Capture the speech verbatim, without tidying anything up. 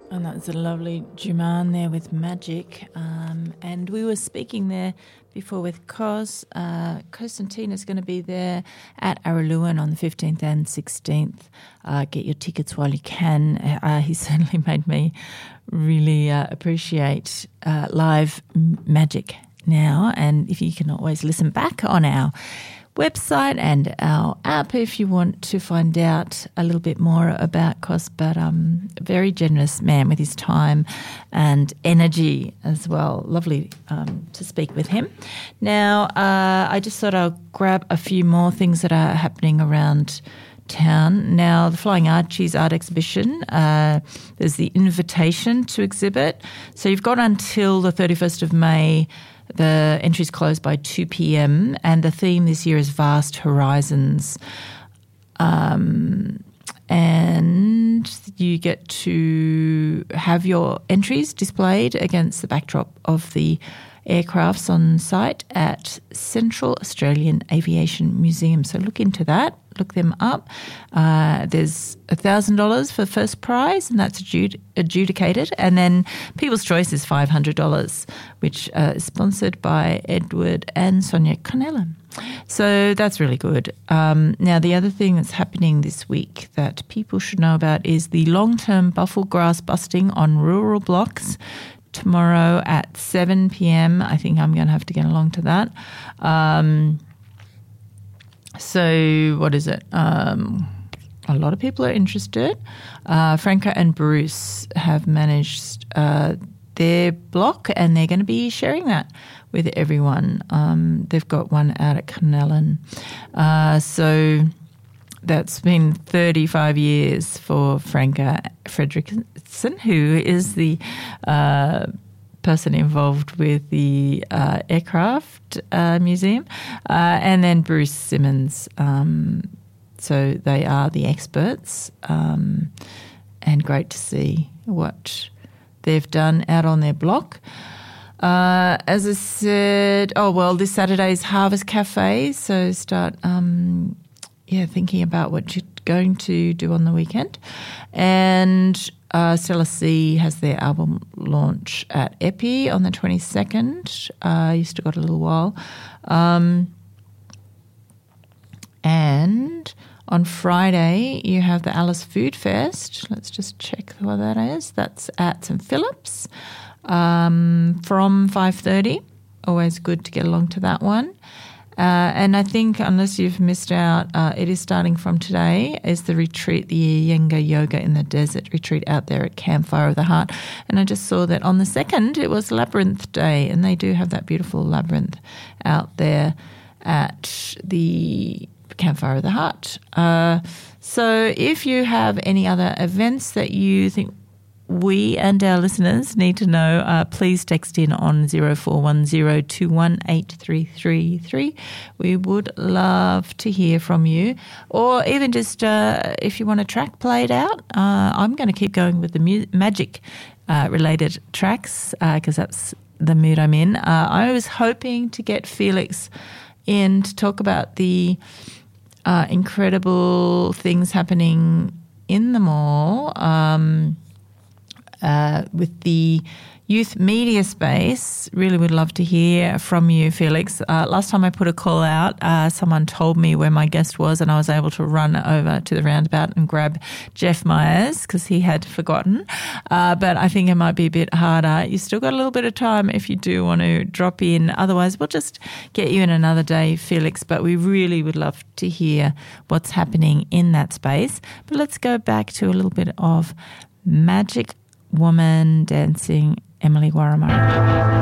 And that's a lovely Juman there with Magic. Um, and we were speaking there before with Cos. Uh, Costantina's going to be there at Araluen on the fifteenth and sixteenth. Uh, get your tickets while you can. Uh, he certainly made me really uh, appreciate uh, live magic now. And if you can always listen back on our website and our app if you want to find out a little bit more about Cos, but um, a very generous man with his time and energy as well. Lovely um, to speak with him. Now, uh, I just thought I'll grab a few more things that are happening around town. Now, the Flying Archies art exhibition, uh, there's the invitation to exhibit. So you've got until the thirty-first of May. The entry's closed by two p.m. and the theme this year is Vast Horizons. Um, and you get to have your entries displayed against the backdrop of the aircrafts on site at Central Australian Aviation Museum. So look into that. Look them up. Uh, there's one thousand dollars for first prize, and that's adjud- adjudicated. And then People's Choice is five hundred dollars, which uh, is sponsored by Edward and Sonia Connellan. So that's really good. Um, now, the other thing that's happening this week that people should know about is the long-term buffel grass busting on rural blocks tomorrow at seven p.m. I think I'm going to have to get along to that. Um So what is it? Um, a lot of people are interested. Uh, Franca and Bruce have managed uh, their block and they're going to be sharing that with everyone. Um, they've got one out at Connellan. Uh, so that's been thirty-five years for Franca Fredrickson, who is the uh person involved with the uh, aircraft uh, museum, uh, and then Bruce Simmons. Um, so they are the experts, um, and great to see what they've done out on their block. Uh, as I said, oh, well, this Saturday's Harvest Cafe, so start, um, yeah, thinking about what you're going to do on the weekend. And Uh, Stella C has their album launch at Epi on the twenty-second. Uh, you still got a little while. Um, and on Friday, you have the Alice Food Fest. Let's just check what that is. That's at Saint Phillips um, from five thirty. Always good to get along to that one. Uh, and I think, unless you've missed out, uh, it is starting from today, is the retreat, the Iyengar Yoga in the Desert retreat out there at Campfire of the Heart. And I just saw that on the second, it was Labyrinth Day, and they do have that beautiful labyrinth out there at the Campfire of the Heart. Uh, so if you have any other events that you think we and our listeners need to know, uh, please text in on zero four one zero two one eight three three three. We would love to hear from you. Or even just uh, if you want a track played out, uh, I'm going to keep going with the mu- magic uh, related tracks because uh, that's the mood I'm in. Uh, I was hoping to get Felix in to talk about the uh, incredible things happening in the mall. Um Uh, with the youth media space. Really would love to hear from you, Felix. Uh, last time I put a call out, uh, someone told me where my guest was and I was able to run over to the roundabout and grab Jeff Myers because he had forgotten. Uh, but I think it might be a bit harder. You still got a little bit of time if you do want to drop in. Otherwise, we'll just get you in another day, Felix. But we really would love to hear what's happening in that space. But let's go back to a little bit of Magic Woman dancing Emily Warramar.